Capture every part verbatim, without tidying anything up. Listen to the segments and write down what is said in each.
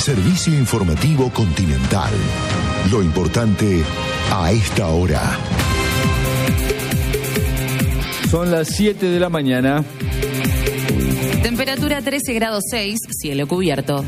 Servicio informativo Continental. Lo importante a esta hora. Son las siete de la mañana. Temperatura trece grados seis, cielo cubierto.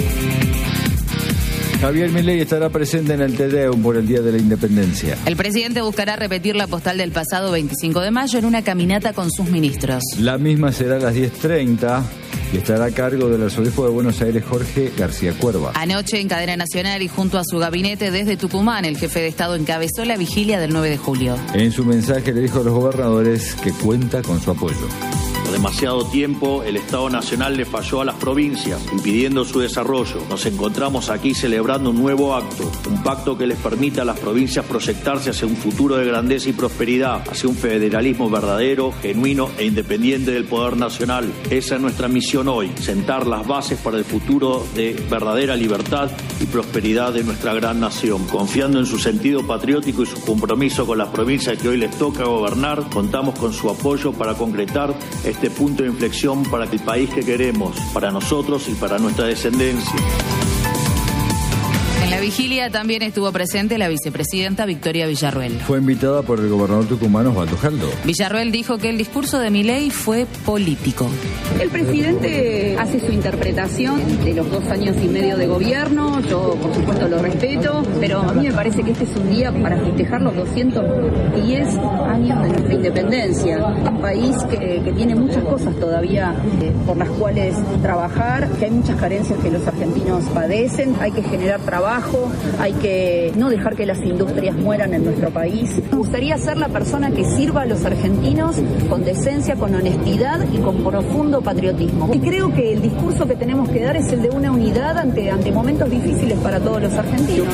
Javier Milei estará presente en el Te Deum por el Día de la Independencia. El presidente buscará repetir la postal del pasado veinticinco de mayo en una caminata con sus ministros. La misma será a las diez treinta y estará a cargo del arzobispo de Buenos Aires, Jorge García Cuerva. Anoche, en cadena nacional y junto a su gabinete desde Tucumán, el jefe de Estado encabezó la vigilia del nueve de julio. En su mensaje le dijo a los gobernadores que cuenta con su apoyo. Por demasiado tiempo, el Estado Nacional le falló a las provincias, impidiendo su desarrollo. Nos encontramos aquí celebrando un nuevo acto, un pacto que les permita a las provincias proyectarse hacia un futuro de grandeza y prosperidad, hacia un federalismo verdadero, genuino e independiente del poder nacional. Esa es nuestra misión hoy, sentar las bases para el futuro de verdadera libertad y prosperidad de nuestra gran nación. Confiando en su sentido patriótico y su compromiso con las provincias que hoy les toca gobernar, contamos con su apoyo para concretar este punto de inflexión para el país que queremos, para nosotros y para nuestra descendencia. En la vigilia también estuvo presente la vicepresidenta Victoria Villarruel. Fue invitada por el gobernador tucumano Osvaldo Jaldo. Villarruel dijo que el discurso de Milei fue político. El presidente hace su interpretación de los dos años y medio de gobierno, yo por supuesto lo respeto, pero a mí me parece que este es un día para festejar los doscientos diez años de nuestra independencia. Un país que, que tiene muchas cosas todavía eh, por las cuales trabajar, que hay muchas carencias que los argentinos padecen, hay que generar trabajo, hay que no dejar que las industrias mueran en nuestro país. Me gustaría ser la persona que sirva a los argentinos con decencia, con honestidad y con profundo patriotismo. Y creo que el discurso que tenemos que dar es el de una unidad ante, ante momentos difíciles para todos los argentinos.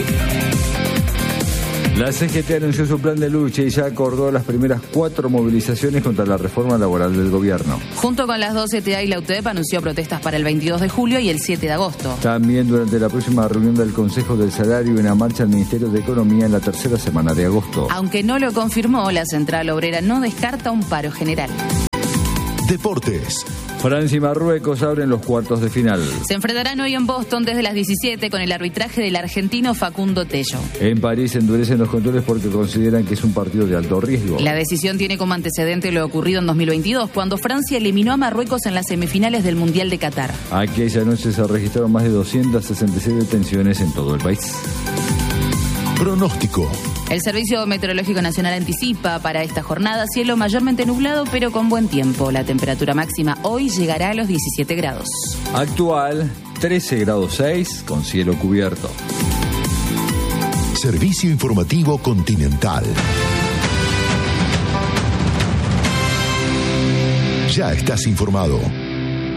La C G T anunció su plan de lucha y ya acordó las primeras cuatro movilizaciones contra la reforma laboral del gobierno. Junto con las dos C T A y la U T E P anunció protestas para el veintidós de julio y el siete de agosto. También durante la próxima reunión del Consejo del Salario y una marcha al Ministerio de Economía en la tercera semana de agosto. Aunque no lo confirmó, la Central Obrera no descarta un paro general. Deportes. Francia y Marruecos abren los cuartos de final. Se enfrentarán hoy en Boston desde las diecisiete con el arbitraje del argentino Facundo Tello. En París endurecen los controles porque consideran que es un partido de alto riesgo. La decisión tiene como antecedente lo ocurrido en dos mil veintidós, cuando Francia eliminó a Marruecos en las semifinales del Mundial de Qatar. Aquella noche se registraron más de doscientas sesenta y seis detenciones en todo el país. Pronóstico. El Servicio Meteorológico Nacional anticipa para esta jornada cielo mayormente nublado pero con buen tiempo. La temperatura máxima hoy llegará a los diecisiete grados. Actual trece grados seis con cielo cubierto. Servicio informativo Continental. Ya estás informado.